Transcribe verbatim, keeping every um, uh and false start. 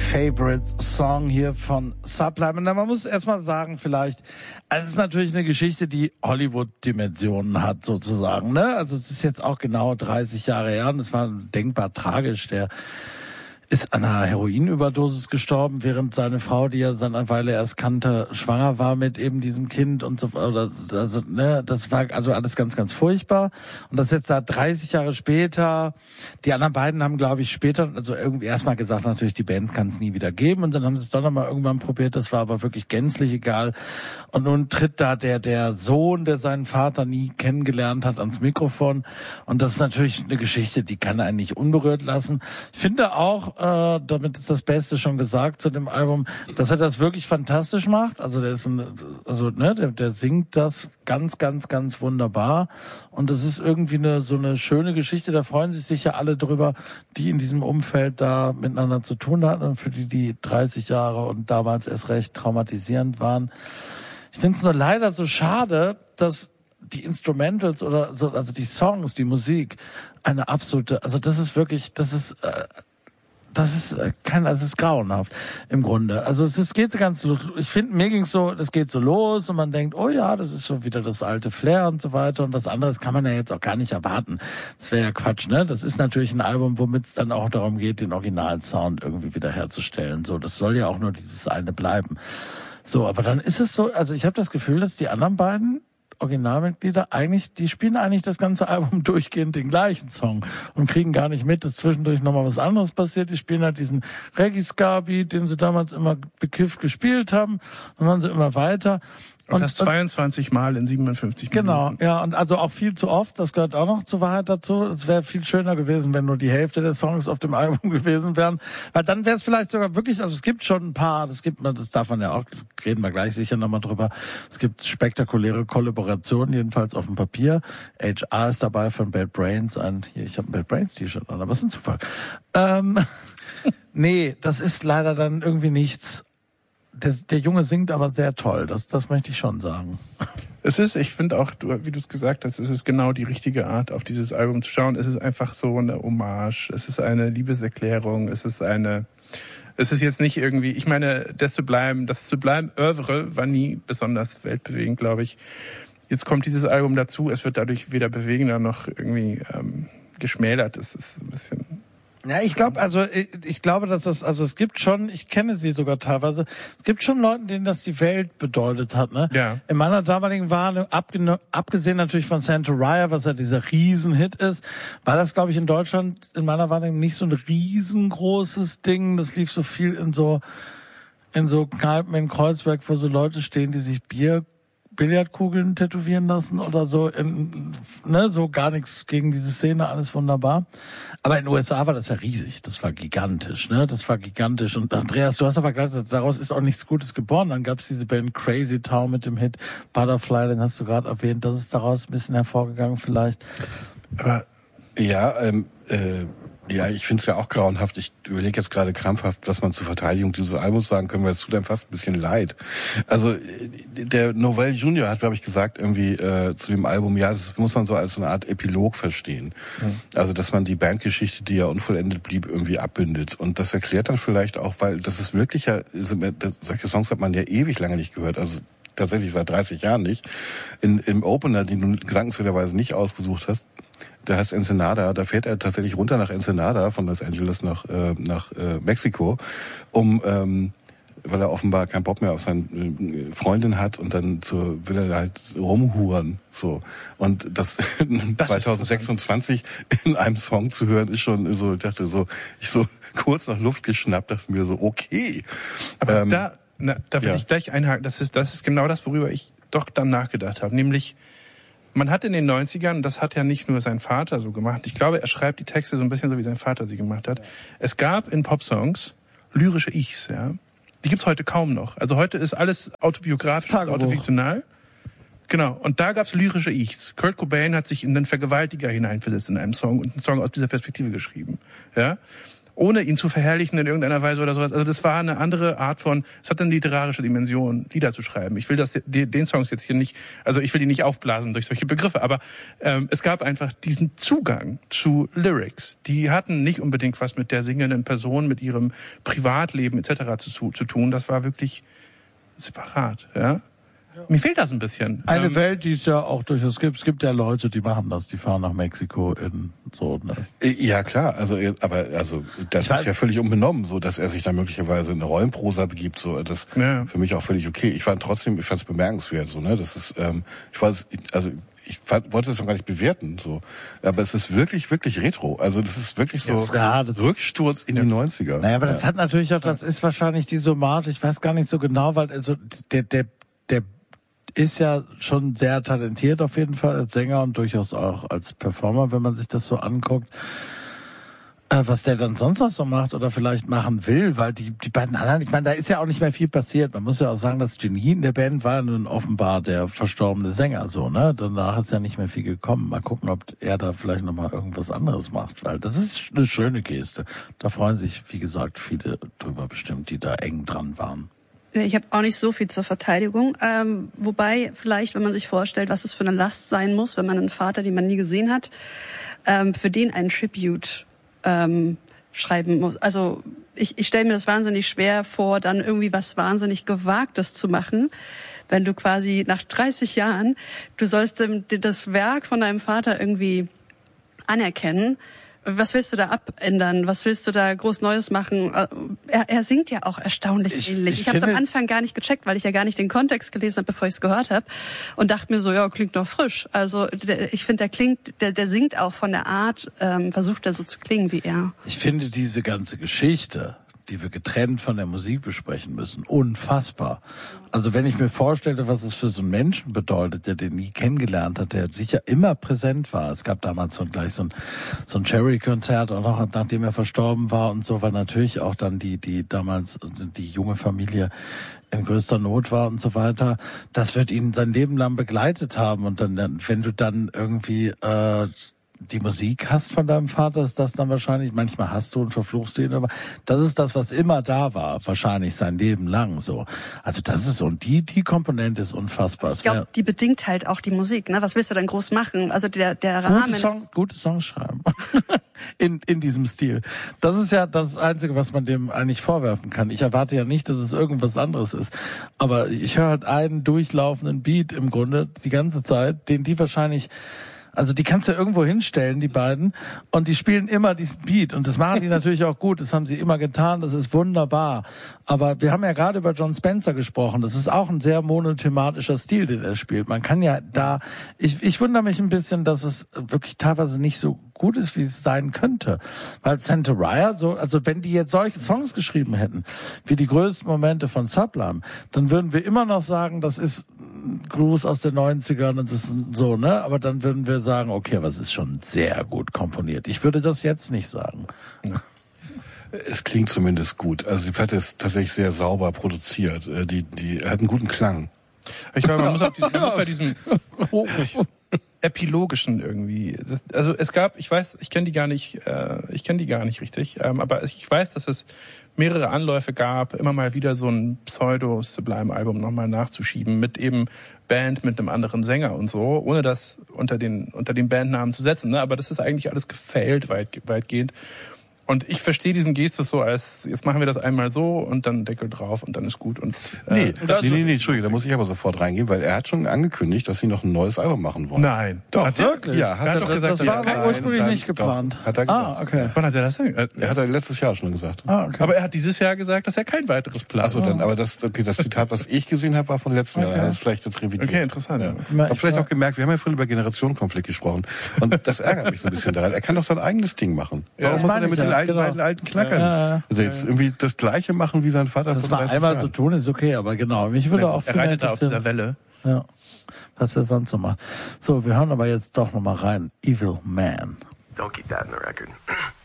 Favorite Song hier von Sublime. Und man muss erstmal sagen, vielleicht, also es ist natürlich eine Geschichte, die Hollywood-Dimensionen hat, sozusagen, ne? Also es ist jetzt auch genau dreißig Jahre her und es war denkbar tragisch. Der ist an einer Heroinüberdosis gestorben, während seine Frau, die er seit einer Weile erst kannte, schwanger war mit eben diesem Kind und so. Oder, also, ne, das war also alles ganz, ganz furchtbar. Und das jetzt da dreißig Jahre später. Die anderen beiden haben, glaube ich, später, also irgendwie erstmal gesagt, natürlich, die Band kann es nie wieder geben. Und dann haben sie es doch nochmal irgendwann probiert. Das war aber wirklich gänzlich egal. Und nun tritt da der, der Sohn, der seinen Vater nie kennengelernt hat, ans Mikrofon. Und das ist natürlich eine Geschichte, die kann einen nicht unberührt lassen. Ich finde auch, Äh, damit ist das Beste schon gesagt zu dem Album, dass er das wirklich fantastisch macht. Also der ist ein, also ne, der, der singt das ganz, ganz, ganz wunderbar. Und das ist irgendwie eine so eine schöne Geschichte. Da freuen sich sicher alle drüber, die in diesem Umfeld da miteinander zu tun hatten und für die die dreißig Jahre und damals erst recht traumatisierend waren. Ich finde es nur leider so schade, dass die Instrumentals oder so, also die Songs, die Musik, eine absolute, also das ist wirklich, das ist äh, Das ist kein, also es ist grauenhaft im Grunde. Also es ist, geht so ganz, ich finde, mir ging's so, das geht so los und man denkt, oh ja, das ist schon wieder das alte Flair und so weiter und was anderes kann man ja jetzt auch gar nicht erwarten. Das wäre ja Quatsch, ne? Das ist natürlich ein Album, womit es dann auch darum geht, den Originalsound irgendwie wieder herzustellen. So, das soll ja auch nur dieses eine bleiben. So, aber dann ist es so, also ich habe das Gefühl, dass die anderen beiden Originalmitglieder eigentlich, die spielen eigentlich das ganze Album durchgehend den gleichen Song und kriegen gar nicht mit, dass zwischendurch nochmal was anderes passiert. Die spielen halt diesen Reggae-Ska-Beat, den sie damals immer bekifft gespielt haben, und dann sie immer weiter. Und, und das zweiundzwanzig Mal in siebenundfünfzig genau, Minuten. Genau, ja, und also auch viel zu oft, das gehört auch noch zur Wahrheit dazu. Es wäre viel schöner gewesen, wenn nur die Hälfte der Songs auf dem Album gewesen wären, weil dann wäre es vielleicht sogar wirklich, also es gibt schon ein paar, das gibt man, das darf man ja auch, reden wir gleich sicher nochmal drüber, es gibt spektakuläre Kollaborationen, jedenfalls auf dem Papier. H R ist dabei von Bad Brains, ein, hier, ich habe ein Bad Brains T-Shirt an, aber es ist ein Zufall. Ähm, nee, das ist leider dann irgendwie nichts. Der, der Junge singt aber sehr toll, das, das möchte ich schon sagen. Es ist, ich finde auch, du, wie du es gesagt hast, es ist genau die richtige Art, auf dieses Album zu schauen. Es ist einfach so eine Hommage, es ist eine Liebeserklärung, es ist eine, es ist jetzt nicht irgendwie, ich meine, das Sublime, das Sublime Oeuvre war nie besonders weltbewegend, glaube ich. Jetzt kommt dieses Album dazu, es wird dadurch weder bewegender noch irgendwie ähm, geschmälert. Es ist ein bisschen... Ja, ich glaube, also ich, ich glaube, dass das, also es gibt schon, ich kenne sie sogar teilweise, es gibt schon Leuten, denen das die Welt bedeutet hat, ne? Ja. In meiner damaligen Wahl, abge, abgesehen natürlich von Santa Raya, was ja dieser Riesenhit ist, war das, glaube ich, in Deutschland in meiner Wahrnehmung nicht so ein riesengroßes Ding. Das lief so viel in so in so Kneipen in Kreuzberg, wo so Leute stehen, die sich Bier Billardkugeln tätowieren lassen oder so, in, ne, so gar nichts gegen diese Szene, alles wunderbar. Aber in den U S A war das ja riesig, das war gigantisch, ne, das war gigantisch. Und Andreas, du hast aber gesagt, daraus ist auch nichts Gutes geboren. Dann gab's diese Band Crazy Town mit dem Hit Butterfly, den hast du gerade erwähnt, das ist daraus ein bisschen hervorgegangen vielleicht. Aber ja, ähm, äh, ja, ich finde es ja auch grauenhaft. Ich überlege jetzt gerade krampfhaft, was man zur Verteidigung dieses Albums sagen können, weil es tut einem fast ein bisschen leid. Also der Novell Junior hat, glaube ich, gesagt irgendwie äh, zu dem Album, ja, das muss man so als so eine Art Epilog verstehen. Mhm. Also dass man die Bandgeschichte, die ja unvollendet blieb, irgendwie abbindet. Und das erklärt dann vielleicht auch, weil das ist wirklich ja, solche Songs hat man ja ewig lange nicht gehört. Also tatsächlich seit dreißig Jahren nicht. In, im Opener, den du gedankenswerterweise nicht ausgesucht hast, der heißt Ensenada, da fährt er tatsächlich runter nach Ensenada von Los Angeles nach äh, nach äh, Mexiko, um ähm, weil er offenbar keinen Bock mehr auf seine äh, Freundin hat und dann zur, will er halt rumhuren so, und das, das zwanzig sechsundzwanzig in einem Song zu hören ist schon so, ich dachte so, ich so kurz nach Luft geschnappt, dachte mir so, okay. Aber ähm, da na, da will ja. ich gleich einhaken, das ist das ist genau das, worüber ich doch dann nachgedacht habe, nämlich man hat in den neunzigern, und das hat ja nicht nur sein Vater so gemacht, ich glaube, er schreibt die Texte so ein bisschen so, wie sein Vater sie gemacht hat. Es gab in Popsongs lyrische Ichs, ja. Die gibt's heute kaum noch. Also heute ist alles autobiografisch, autofiktional. Genau, und da gab's lyrische Ichs. Kurt Cobain hat sich in den Vergewaltiger hineinversetzt in einem Song und einen Song aus dieser Perspektive geschrieben, ja. ohne ihn zu verherrlichen in irgendeiner Weise oder sowas. Also das war eine andere Art von, es hat eine literarische Dimension, Lieder zu schreiben. Ich will das den Songs jetzt hier nicht, also ich will die nicht aufblasen durch solche Begriffe, aber ähm, es gab einfach diesen Zugang zu Lyrics. Die hatten nicht unbedingt was mit der singenden Person, mit ihrem Privatleben et cetera zu, zu tun. Das war wirklich separat, ja. Ja. Mir fehlt das ein bisschen. Eine ähm, Welt, die es ja auch durchaus gibt. Es gibt ja Leute, die machen das, die fahren nach Mexiko in so. Ne? Ja klar, also aber also das ist ja völlig unbenommen, so dass er sich da möglicherweise in eine Rollenprosa begibt. So das ja. für mich auch völlig okay. Ich fand trotzdem, ich fand es bemerkenswert, so ne. Das ist, ähm, ich fand also ich fand, wollte es noch gar nicht bewerten, so, aber es ist wirklich wirklich retro. Also das ist wirklich so das, ja, das Rücksturz in ja. die neunziger. Naja, aber das ja. hat natürlich auch, das ist wahrscheinlich die Somate. Ich weiß gar nicht so genau, weil also der der der ist ja schon sehr talentiert auf jeden Fall als Sänger und durchaus auch als Performer, wenn man sich das so anguckt. Äh, was der dann sonst noch so macht oder vielleicht machen will, weil die die beiden anderen, ich meine, da ist ja auch nicht mehr viel passiert. Man muss ja auch sagen, das Genie in der Band war nun offenbar der verstorbene Sänger, so, ne? Danach ist ja nicht mehr viel gekommen. Mal gucken, ob er da vielleicht nochmal irgendwas anderes macht, weil das ist eine schöne Geste. Da freuen sich, wie gesagt, viele drüber bestimmt, die da eng dran waren. Ich habe auch nicht so viel zur Verteidigung. Ähm, wobei vielleicht, wenn man sich vorstellt, was es für eine Last sein muss, wenn man einen Vater, den man nie gesehen hat, ähm, für den einen Tribute ähm, schreiben muss. Also ich, ich stelle mir das wahnsinnig schwer vor, dann irgendwie was wahnsinnig Gewagtes zu machen, wenn du quasi nach dreißig Jahren, du sollst dem, das Werk von deinem Vater irgendwie anerkennen. Was willst du da abändern? Was willst du da groß Neues machen? Er, er singt ja auch erstaunlich ich, ähnlich. Ich, ich habe es am Anfang gar nicht gecheckt, weil ich ja gar nicht den Kontext gelesen habe, bevor ich es gehört habe. Und dachte mir so, ja, klingt doch frisch. Also der, ich finde, der klingt, der, der singt auch von der Art, ähm, versucht er so zu klingen wie er. Ich finde diese ganze Geschichte, die wir getrennt von der Musik besprechen müssen, unfassbar. Also wenn ich mir vorstelle, was es für so einen Menschen bedeutet, der den nie kennengelernt hat, der sicher immer präsent war. Es gab damals so gleich so ein, so ein Cherry-Konzert, auch noch nachdem er verstorben war und so, weil natürlich auch dann die, die damals die junge Familie in größter Not war und so weiter. Das wird ihn sein Leben lang begleitet haben. Und dann, wenn du dann irgendwie äh, die Musik hast von deinem Vater, ist das dann wahrscheinlich, manchmal hast du und verfluchst du ihn, aber das ist das, was immer da war, wahrscheinlich sein Leben lang so. Also das ist so, und die, die Komponente ist unfassbar. Ich glaube, die bedingt halt auch die Musik, ne? Was willst du denn groß machen? Also der, der Rahmen gute, Song, gute Songs schreiben. in, in diesem Stil. Das ist ja das Einzige, was man dem eigentlich vorwerfen kann. Ich erwarte ja nicht, dass es irgendwas anderes ist. Aber ich höre halt einen durchlaufenden Beat im Grunde die ganze Zeit, den die wahrscheinlich, also die kannst du irgendwo hinstellen, die beiden, und die spielen immer diesen Beat. Und das machen die natürlich auch gut, das haben sie immer getan, das ist wunderbar. Aber wir haben ja gerade über Jon Spencer gesprochen, das ist auch ein sehr monothematischer Stil, den er spielt. Man kann ja da, ich, ich wundere mich ein bisschen, dass es wirklich teilweise nicht so gut ist, wie es sein könnte. Weil Santeria, so, also wenn die jetzt solche Songs geschrieben hätten, wie die größten Momente von Sublime, dann würden wir immer noch sagen, das ist Gruß aus den neunzigern und das ist so, ne? Aber dann würden wir sagen, okay, was ist schon sehr gut komponiert. Ich würde das jetzt nicht sagen. Ja. Es klingt zumindest gut. Also die Platte ist tatsächlich sehr sauber produziert. Die, die hat einen guten Klang. Ich glaube, man muss, auf die, man muss bei diesem epilogischen irgendwie. Also es gab, ich weiß, ich kenne die gar nicht, äh, ich kenne die gar nicht richtig, ähm, aber ich weiß, dass es mehrere Anläufe gab, immer mal wieder so ein Pseudo-Sublime-Album nochmal nachzuschieben mit eben Band, mit einem anderen Sänger und so, ohne das unter den unter den Bandnamen zu setzen. Ne? Aber das ist eigentlich alles gefailt weit, weitgehend. Und ich verstehe diesen Gestus so als, jetzt machen wir das einmal so und dann Deckel drauf und dann ist gut. Und äh, nee, das, nee, nee, nee, Entschuldigung, da muss ich aber sofort reingehen, weil er hat schon angekündigt, dass sie noch ein neues Album machen wollen. Nein. Doch, hat wirklich? Ja, hat er er doch gesagt, das war aber ursprünglich nein, nicht geplant. Doch, hat er gesagt. Ah, okay. Wann hat er das denn? Er hat er letztes Jahr schon gesagt. Ah, okay. Aber er hat dieses Jahr gesagt, dass er kein weiteres plant. Achso, dann, aber das, okay, das Zitat, was ich gesehen habe, war von letztem okay. Jahr. Er hat es vielleicht jetzt revidiert. Okay, interessant. Ja. Ich habe vielleicht auch gemerkt, wir haben ja vorhin über Generationenkonflikt gesprochen. Und das ärgert mich so ein bisschen daran. Er kann doch sein eigenes Ding machen. Ja, Warum muss er mit den alten, genau. beiden alten Knackern ja, ja. Also jetzt irgendwie das Gleiche machen wie sein Vater. Das mal einmal so tun ist okay, aber genau. Mich würde auch er reitet da auf dieser Welle. Ja, was er sonst so macht. So, wir hören aber jetzt doch noch mal rein. Evil Man. Don't keep that in the record.